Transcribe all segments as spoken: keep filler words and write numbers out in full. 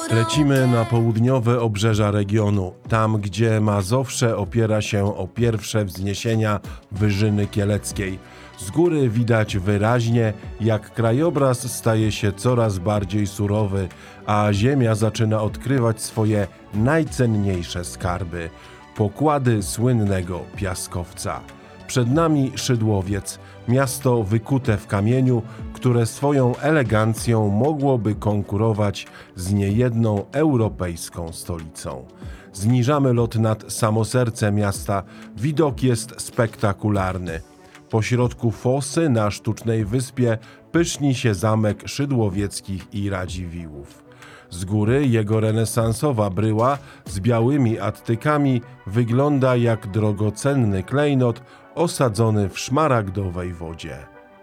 Lecimy na południowe obrzeża regionu, tam gdzie Mazowsze opiera się o pierwsze wzniesienia Wyżyny Kieleckiej. Z góry widać wyraźnie, jak krajobraz staje się coraz bardziej surowy, a ziemia zaczyna odkrywać swoje najcenniejsze skarby – pokłady słynnego piaskowca. Przed nami Szydłowiec, miasto wykute w kamieniu, które swoją elegancją mogłoby konkurować z niejedną europejską stolicą. Zniżamy lot nad samo serce miasta. Widok jest spektakularny. Pośrodku fosy na sztucznej wyspie pyszni się zamek Szydłowieckich i Radziwiłłów. Z góry jego renesansowa bryła z białymi attykami wygląda jak drogocenny klejnot osadzony w szmaragdowej wodzie.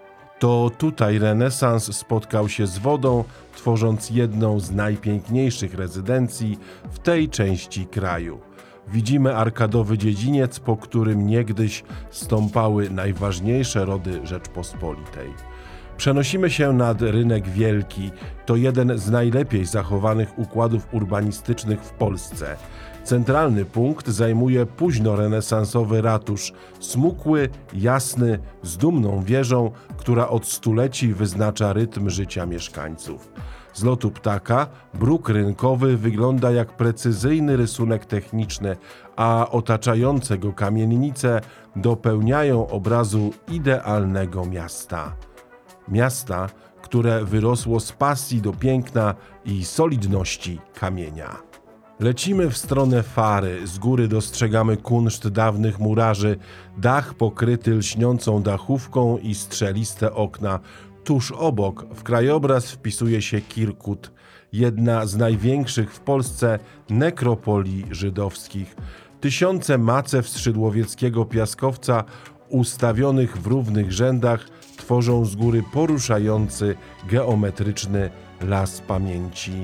To tutaj renesans spotkał się z wodą, tworząc jedną z najpiękniejszych rezydencji w tej części kraju. Widzimy arkadowy dziedziniec, po którym niegdyś stąpały najważniejsze rody Rzeczpospolitej. Przenosimy się nad Rynek Wielki. To jeden z najlepiej zachowanych układów urbanistycznych w Polsce. Centralny punkt zajmuje późnorenesansowy ratusz, smukły, jasny, z dumną wieżą, która od stuleci wyznacza rytm życia mieszkańców. Z lotu ptaka bruk rynkowy wygląda jak precyzyjny rysunek techniczny, a otaczające go kamienice dopełniają obrazu idealnego miasta. Miasta, które wyrosło z pasji do piękna i solidności kamienia. Lecimy w stronę Fary. Z góry dostrzegamy kunszt dawnych murarzy, dach pokryty lśniącą dachówką i strzeliste okna. Tuż obok w krajobraz wpisuje się Kirkut, jedna z największych w Polsce nekropolii żydowskich. Tysiące macew z szydłowieckiego piaskowca ustawionych w równych rzędach tworzą z góry poruszający, geometryczny las pamięci.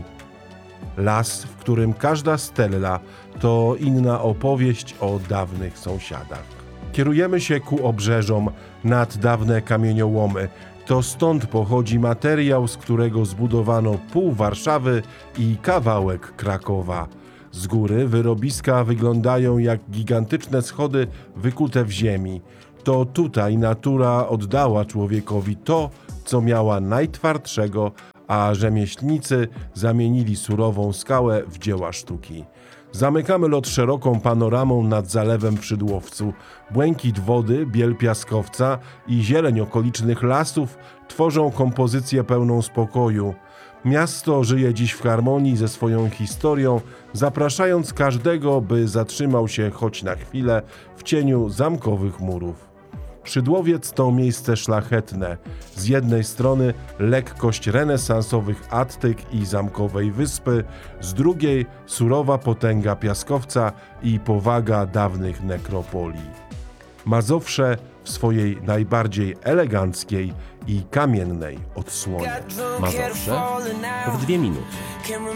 Las, w którym każda stella to inna opowieść o dawnych sąsiadach. Kierujemy się ku obrzeżom nad dawne kamieniołomy. To stąd pochodzi materiał, z którego zbudowano pół Warszawy i kawałek Krakowa. Z góry wyrobiska wyglądają jak gigantyczne schody wykute w ziemi. To tutaj natura oddała człowiekowi to, co miała najtwardszego, a rzemieślnicy zamienili surową skałę w dzieła sztuki. Zamykamy lot szeroką panoramą nad zalewem w Szydłowcu. Błękit wody, biel piaskowca i zieleń okolicznych lasów tworzą kompozycję pełną spokoju. Miasto żyje dziś w harmonii ze swoją historią, zapraszając każdego, by zatrzymał się choć na chwilę w cieniu zamkowych murów. Szydłowiec to miejsce szlachetne. Z jednej strony lekkość renesansowych attyk i zamkowej wyspy, z drugiej surowa potęga piaskowca i powaga dawnych nekropolii. Mazowsze w swojej najbardziej eleganckiej i kamiennej odsłonie. Mazowsze w dwie minuty.